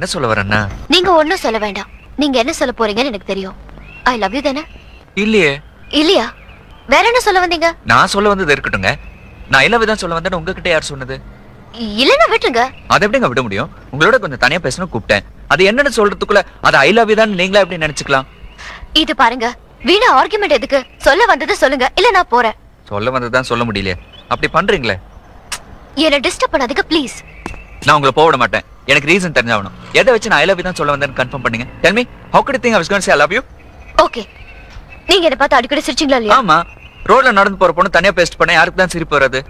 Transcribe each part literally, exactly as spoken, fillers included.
என்ன சொல்ல வரேன்னா, நீங்க ஒண்ணும் சொல்ல வேண்டாம். நீங்க என்ன சொல்ல போறீங்கன்னு எனக்கு தெரியும். ஐ லவ் யூ தானே? இல்லையே. இல்லையா? வேற என்ன சொல்ல வந்தீங்க? நான் சொல்ல வந்தது இருக்கட்டுங்க. நான் ஐ லவ் யூ தான் சொல்ல வந்தேன்னு உங்ககிட்ட யார் சொன்னது? இல்லன்னா விட்டுருங்க. அதை எப்படிங்க விட முடியும்? உங்களோட கொஞ்சம் தனியா பேசணும் கூப்பிட்டேன். அது என்னன்னு சொல்றதுக்குள்ள அது ஐ லவ் யூ தான் நீங்களா எப்படி நினைச்சுக்கலாம்? இது பாருங்க, வீணா ஆர்குமெண்ட் எதுக்கு? சொல்ல வந்தது சொல்லுங்க, இல்ல நான் போறேன். சொல்ல வந்ததுதான் சொல்ல முடியலையே. அப்படி பண்றீங்களே. என்ன டிஸ்டர்ப் பண்ணாதீங்க ப்ளீஸ். நான் உங்களை போக விட மாட்டேன். எனக்கு ரீசன் தெரிஞ்சாகணும். எதை வச்சு நான் ஐ லவ் யூ தான் சொல்ல வந்தேன்னு கன்ஃபார்ம் பண்ணுங்க. Tell me, how could you think I was going to say I love you? Okay. நீங்க என்ன பார்த்து அடிக்கடி சிரிச்சீங்களா இல்லையா? ஆமா. ரோட்ல நடந்து போற பொண்ணு தனியா பேஸ்ட் பண்ண யாருக்கு தான் சிரிப்பு வராது?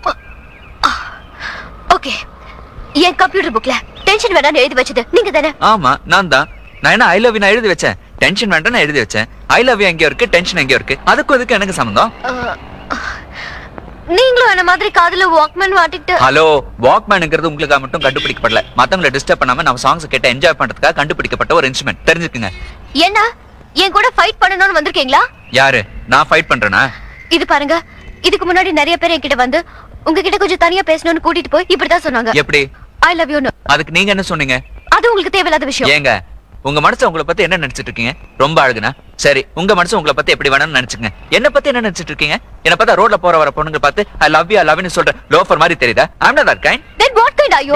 ஓகே. என் கம்ப்யூட்டர் புக்ல டென்ஷன் வேண்டாம்னு எழுதி வச்சது நீங்க தானே? ஆமா, நான் தான். நான் என்ன ஐ லவ் யூ நான் எழுதி வச்சேன்? டென்ஷன் வேண்டாம் நான் எழுதி வச்சேன். ஐ லவ் யூ எங்கேயோ இருக்கு, டென்ஷன் எங்கேயோ இருக்கு. அதுக்கும் இதுக்கு எனக்கு சம்பந்தம்? நீங்களும் என்ன மாதிரி காதுல வாக்மேன் மாட்டிட்டு. ஹலோ, வாக்மேன்ங்கிறது உங்களுக்கு மட்டும் கண்டுபிடிக்கப்படல. மத்தவங்களை டிஸ்டர்ப் பண்ணாம நம்ம சாங்ஸ் கேட்ட என்ஜாய் பண்றதுக்காக கண்டுபிடிக்கப்பட்ட ஒரு இன்ஸ்ட்ருமெண்ட். தெரிஞ்சுக்குங்க. என்ன என் கூட ஃபைட் பண்ணணும்னு வந்திருக்கீங்களா? யாரு? நான் ஃபைட் பண்றேனா? இது பாருங்க, இதுக்கு முன்னாடி நிறைய பேர் என்கிட்ட வந்து உங்ககிட்ட கொஞ்சம் தனியா பேசணும்னு கூட்டிட்டு போய் இப்படிதான் சொன்னாங்க. எப்படி? I love you. அதுக்கு நீங்க என்ன சொன்னீங்க? அது உங்களுக்கு தேவையில்லாத விஷயம். ஏங்க, உங்க மனசு உங்களை பத்தி என்ன நினைச்சிட்டு இருக்கீங்க? ரொம்ப அழகுனா சரி, உங்க மனசு உங்களை பத்தி எப்படி வேணும்னு நினைச்சுங்க. என்ன பத்தி என்ன நினைச்சிட்டு இருக்கீங்க? என்ன பார்த்தா ரோட்ல போற வர பொண்ணுங்க பார்த்து I love you I love you சொல்ற லோஃபர் மாதிரி தெரியுதா? ஐ am not that kind. Then what kind are you?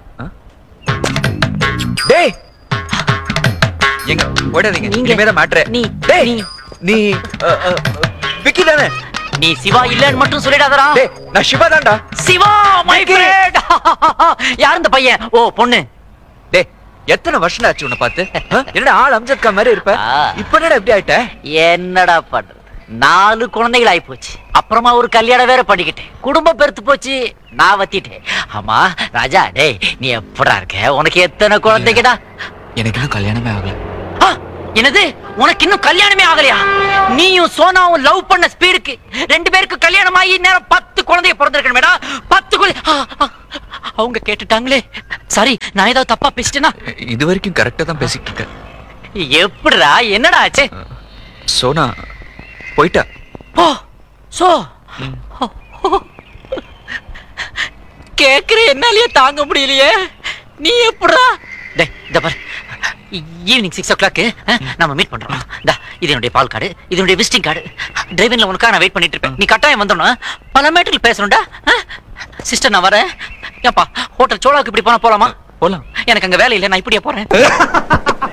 டேய், எங்க ஓடாதீங்க. இனிமே தான் மாட்றே. நீ டேய், நீ விக்கி தானே? நீ சிவா இல்லன்னு மட்டும் சொல்லிடாதடா. டேய், நான் சிவா தான்டா. Siva my friend. யார் இந்த பையன்? ஓ பொண்ணு. டேய், எத்தனை வருஷம் ஆச்சு உன்னை பார்த்து? என்னடா ஆள் அம்ஜத் கான் மாதிரி இருப்ப? இப்போ என்னடா இப்படி ஆயிட்ட? என்னடா பண்றது? நாலு குழந்தைகள் ஆயி போச்சு. அப்புறமா ஒரு கல்யாணம் வேற பண்ணிக்கிட்டேன். குடும்பம் பெருத்து போச்சு. நான் வத்திட்டேன். ஆமா ராஜா, டேய் நீ எப்படா இருக்க? உனக்கு எத்தனை குழந்தைங்கடா? எனக்கு இன்னும் கல்யாணமே ஆகல. என்னது? உனக்கு இன்னும் கல்யாணமே ஆகலையா? நீயும் சோனாவும் லவ் பண்ண ஸ்பீடுக்கு ரெண்டு பேருக்கு கல்யாணம் ஆகி நேரம் பத்து குழந்தைய பிறந்திருக்கணுமேடா. பத்து குழந்தை. அவங்க கேட்டுட்டாங்களே. சரி, நான் ஏதாவது தப்பா பேசிட்டேனா? இது வரைக்கும் கரெக்டா தான் பேசிட்டு இருக்கேன். எப்படிடா? என்னடா ஆச்சு? சோனா போயிட்டா. ஓ சோ கேக்குற என்னாலயே தாங்க முடியலையே. நீ எப்படா? டேய் இந்த பாரு, ஈவினிங் சிக்ஸ் ஓ கிளாக்கு நம்ம மீட் பண்றோம். இந்த இது என்னுடைய பால் கார்டு, இது என்னுடைய விசிட்டிங் கார்டு. டிரைவிங்ல உனக்காக நான் வெயிட் பண்ணிட்டு இருப்பேன். நீ கட்டாயம் வந்துடணும். பல மேட்டர்கள் பேசணும்டா. சிஸ்டர் நான் வரேன். ஏப்பா ஹோட்டல் சோலாவுக்கு இப்படி போனா போலாமா? போலாம். எனக்கு அங்க வேலை இல்லை, நான் இப்படியே போறேன்.